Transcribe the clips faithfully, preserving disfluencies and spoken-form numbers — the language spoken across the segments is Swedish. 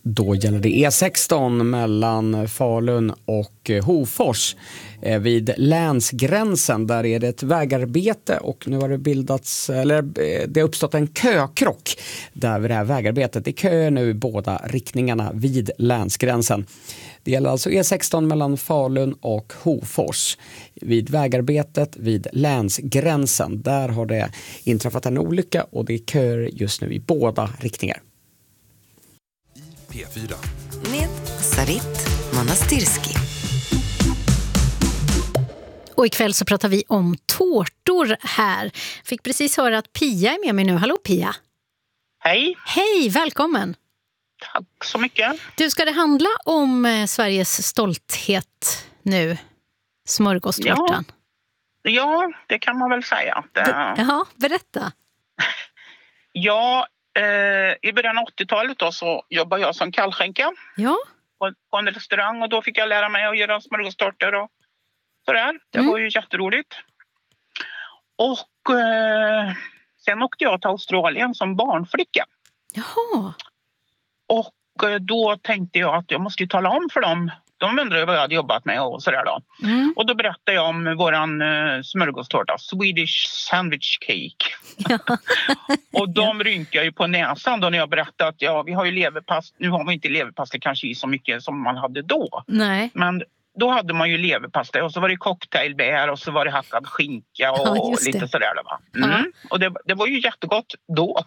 Då gäller det E sexton mellan Falun och Hofors vid länsgränsen. Där är det ett vägarbete och nu har det bildats, eller det har uppstått en kökrock där vid det här vägarbetet. Det är kö nu i båda riktningarna vid länsgränsen. Det gäller alltså E sexton mellan Falun och Hofors. Vid vägarbetet vid länsgränsen. Där har det inträffat en olycka och det är köer just nu i båda riktningar. P fyra. Med Sarit Manastirski. Och ikväll så pratar vi om tårtor här. Fick precis höra att Pia är med mig nu. Hallå Pia. Hej. Hej, välkommen. Tack så mycket. Du, ska det handla om eh, Sveriges stolthet nu? Smörgåstårtan. Ja, ja, det kan man väl säga. Det... Be- Jaha, berätta. Ja, eh, i början av åttiotalet då så jobbade jag som kallskänka Ja. på, på en restaurang och då fick jag lära mig att göra smörgåstårtor och sådär. Det Mm. var ju jätteroligt. Och eh, sen åkte jag till Australien som barnflicka. Jaha. Och eh, då tänkte jag att jag måste ju tala om för dem. De undrade vad jag hade jobbat med och sådär då. Mm. Och då berättade jag om våran uh, smörgåstårta, Swedish Sandwich Cake. Ja. Och de rynkar ju på näsan då när jag berättade att ja, vi har ju leverpast. Nu har vi inte leverpasta kanske i så mycket som man hade då. Nej. Men då hade man ju leverpasta och så var det cocktailbär och så var det hackad skinka och Ja, just lite det. sådär. Va? Mm. Ja. Och det, det var ju jättegott då.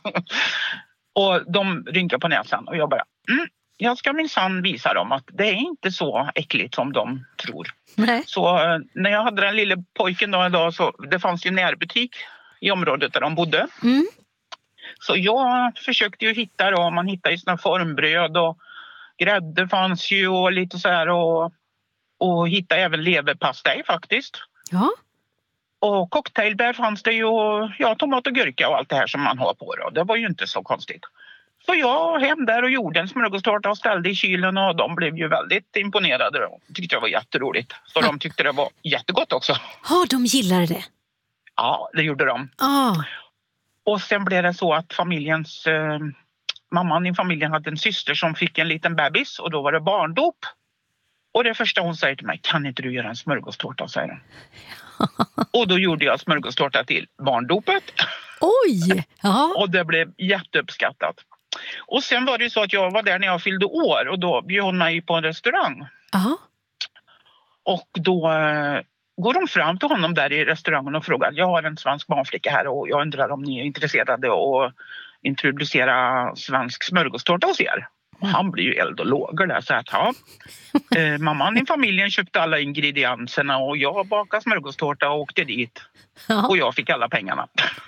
Och de rynkar på näsan och jag bara... Mm. Jag ska minsann visa dem att det är inte så äckligt som de tror. Nej. Så eh, när jag hade den lilla pojken då en dag så det fanns ju närbutik i området där de bodde. Mm. Så jag försökte ju hitta då, man hittade ju såna formbröd och grädde fanns ju och lite så här och, och hitta även leverpastej faktiskt. Ja. Och cocktailbär fanns det ju och ja, tomat och gurka och allt det här som man har på då. Det var ju inte så konstigt. Så jag hem där och gjorde en smörgåstårta och ställde i kylen och de blev ju väldigt imponerade och tyckte det var jätteroligt. Så de tyckte det var jättegott också. Ja, de gillar det. Ja, det gjorde de. Ah. Och sen blev det så att familjens, eh, mamman i familjen hade en syster som fick en liten bebis och då var det barndop. Och det första hon säger till mig, kan inte du göra en smörgåstårta, säger hon. Och då gjorde jag smörgåstårta till barndopet. Oj! Ja. Och det blev jätteuppskattat. Och sen var det ju så att jag var där när jag fyllde år och då bjöd hon mig på en restaurang. Ja. Och då eh, går de fram till honom där i restaurangen och frågar, jag har en svensk barnflicka här och jag undrar om ni är intresserade att introducera svensk smörgåstårta hos er. Och han blir ju eld och lågor där så att ja, eh, mamman i familjen köpte alla ingredienserna och jag bakade smörgåstårta och åkte dit. Ja. Och jag fick alla pengarna.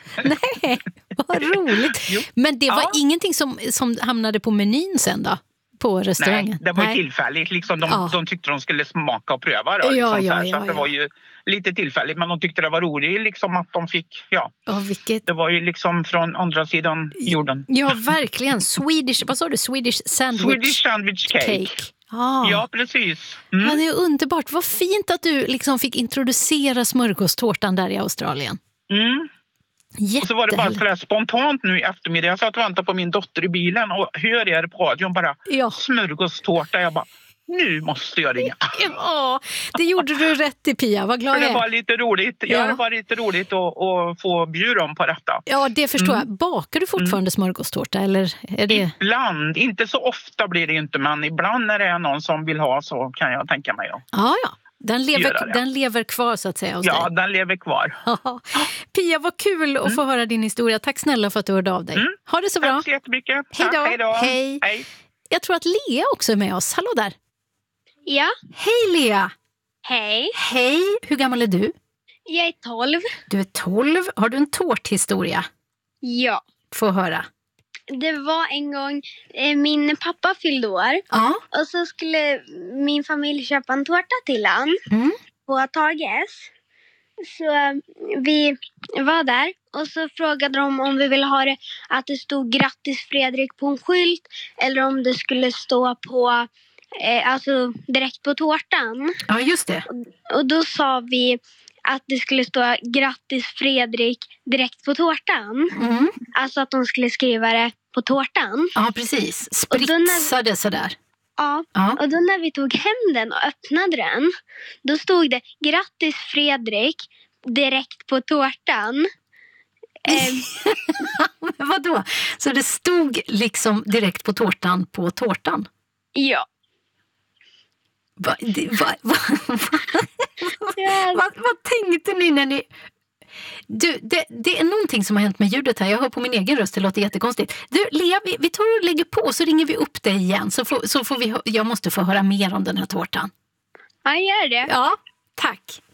Nej, vad roligt. Jo. Men det var Ja. ingenting som, som hamnade på menyn sen då? På restaurangen? Nej, det var ju tillfälligt. Liksom de, Ja. de tyckte de skulle smaka och pröva. Då, Ja, liksom, ja, så här. ja, så att det ja. var ju lite tillfälligt. Men de tyckte det var roligt liksom, att de fick... Ja, Ja, vilket... det var ju liksom från andra sidan jorden. Ja, verkligen. Swedish, vad sa du? Swedish sandwich, Swedish sandwich cake. cake. Ah. Ja, precis. Mm. Ja, det är underbart. Vad fint att du liksom fick introducera smörgåstårtan där i Australien. Mm. Och så var det bara sådär spontant nu i eftermiddag. Jag satt och väntade på min dotter i bilen och hör er på radion bara Ja. smörgåstårta. Jag bara, nu måste jag ringa. Ja, det gjorde du rätt i, Pia. Vad glad För jag det är. var lite roligt. Ja. Ja. Det var lite roligt att, att få bjuda dem på detta. Ja, det förstår Mm. jag. Bakar du fortfarande smörgåstårta eller är det... Ibland, inte så ofta blir det inte, men ibland när det är någon som vill ha så kan jag tänka mig. Då. Ja, ja. Den Göra lever, det. den lever kvar så att säga hos Ja, dig. den lever kvar. Ja. Pia, vad kul att få höra din historia. Tack snälla för att du hörde av dig. Mm. Ha det så bra. Tack så jättemycket. Hej då. Tack, hej då. Hej. Hej. Jag tror att Lea också är med oss. Hallå där. Ja, Hej Lea. hej. Hej. Hur gammal är du? Jag är tolv. Du är tolv. Har du en tårthistoria? Ja. Få höra. Det var en gång eh, min pappa fyllde år. Ja. Och så skulle min familj köpa en tårta till han Mm. på Tages. Så eh, vi var där och så frågade de om vi ville ha det att det stod grattis Fredrik på en skylt. Eller om det skulle stå på, eh, alltså direkt på tårtan. Ja, just det. Och då sa vi att det skulle stå grattis Fredrik direkt på tårtan. Mm. Alltså att de skulle skriva det på tårtan. Ja, precis. Och då när- Spritsade sådär. Ja, Ja. och då när vi tog hem den och öppnade den, då stod det grattis Fredrik direkt på tårtan. Eh, Men vadå? Så det stod liksom direkt på tårtan på tårtan? ja. Va, det, va, va, va, Ja. vad, vad tänkte ni när ni... Du, det, det är någonting som har hänt med ljudet här. Jag hör på min egen röst, det låter jättekonstigt. Du, Lea, vi, vi tar och lägger på så ringer vi upp dig igen. Så får, så får vi, hö- jag måste få höra mer om den här tårtan. Ja, gör det. Ja, tack.